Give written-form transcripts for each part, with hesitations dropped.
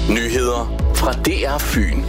Nyheder fra DR Fyn.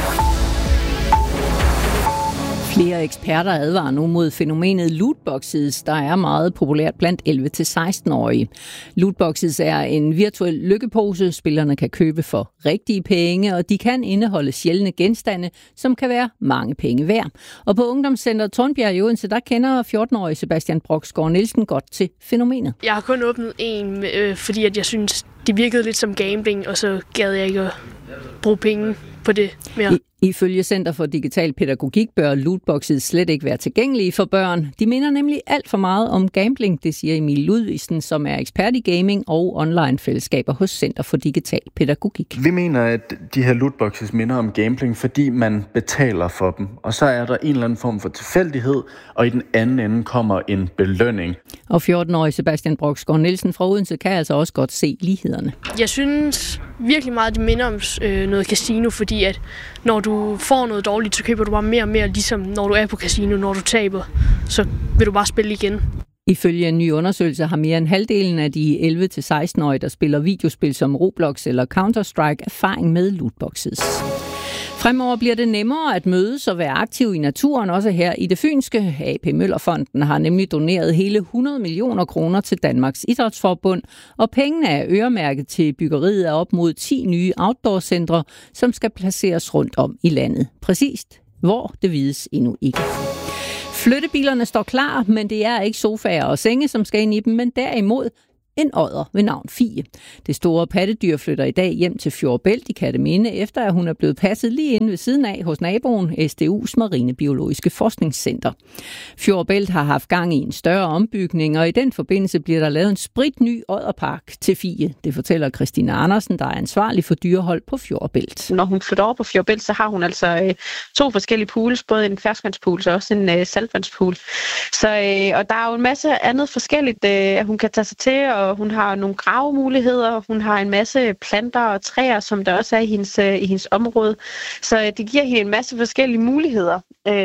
Flere eksperter advarer nu mod fænomenet lootboxes, der er meget populært blandt 11-16-årige. Lootboxes er en virtuel lykkepose, spillerne kan købe for rigtige penge, og de kan indeholde sjældne genstande, som kan være mange penge værd. Og på Ungdomscentret Tornbjerg i Odense, der kender 14-årige Sebastian Broksgaard Nielsen godt til fænomenet. Jeg har kun åbnet en, fordi at jeg synes, det virkede lidt som gambling, og så gad jeg ikke at bruge penge på det mere. Ifølge Center for Digital Pædagogik bør lootboxes slet ikke være tilgængelige for børn. De minder nemlig alt for meget om gambling, det siger Emil Ludvigsen, som er ekspert i gaming og online-fællesskaber hos Center for Digital Pædagogik. Vi mener, at de her lootboxes minder om gambling, fordi man betaler for dem. Og så er der en eller anden form for tilfældighed, og i den anden ende kommer en belønning. Og 14-årige Sebastian Broksgaard Nielsen fra Odense kan altså også godt se lighederne. Jeg synes virkelig meget, det minder om noget casino, fordi at når du får noget dårligt, så køber du bare mere og mere, ligesom når du er på casino. Når du taber, så vil du bare spille igen. Ifølge en ny undersøgelse har mere end halvdelen af de 11-16-årige, der spiller videospil som Roblox eller Counter-Strike, erfaring med lootboxes. Fremover bliver det nemmere at mødes og være aktiv i naturen, også her i det fynske. AP Møllerfonden har nemlig doneret hele 100 millioner kroner til Danmarks Idrætsforbund, og pengene er øremærket til byggeriet af op mod 10 nye outdoor-centre, som skal placeres rundt om i landet. Præcist hvor, det vides endnu ikke. Flyttebilerne står klar, men det er ikke sofaer og senge, som skal ind i dem, men derimod en odder ved navn Fie. Det store pattedyr flytter i dag hjem til Fjordbælt i Kerteminde, efter at hun er blevet passet lige inde ved siden af hos naboen, SDU's Marinebiologiske Forskningscenter. Fjordbælt har haft gang i en større ombygning, og i den forbindelse bliver der lavet en spritny odderpark til Fie. Det fortæller Christina Andersen, der er ansvarlig for dyrehold på Fjordbælt. Når hun flytter over på Fjordbælt, så har hun altså 2 forskellige pools, både en ferskvandspool og også en saltvandspool. Og der er jo en masse andet forskelligt, hun kan tage sig til, og hun har nogle gravemuligheder, hun har en masse planter og træer, som der også er i hendes område. Så det giver hende en masse forskellige muligheder,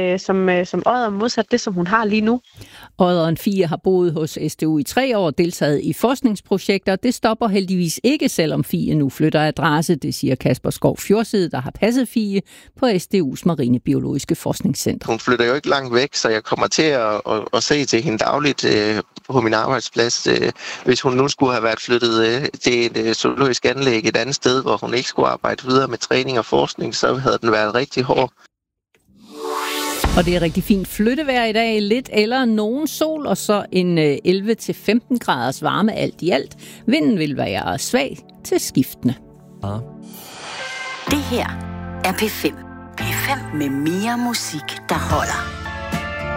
som odder modsat det, som hun har lige nu. Odderen Fie har boet hos SDU i 3 år, deltaget i forskningsprojekter. Det stopper heldigvis ikke, selvom Fie nu flytter adresse, det siger Kasper Skov Fjordside, der har passet Fie på SDU's Marinebiologiske Forskningscenter. Hun flytter jo ikke langt væk, så jeg kommer til at se til hende dagligt på min arbejdsplads. Hvis hun nu skulle have været flyttet til et zoologisk anlæg et andet sted, hvor hun ikke skulle arbejde videre med træning og forskning, så havde den været rigtig hård. Og det er rigtig fint flyttevejr i dag. Lidt eller nogen sol, og så en 11-15 graders varme alt i alt. Vinden vil være svag til skiftende. Det her er P5. P5 med mere musik, der holder.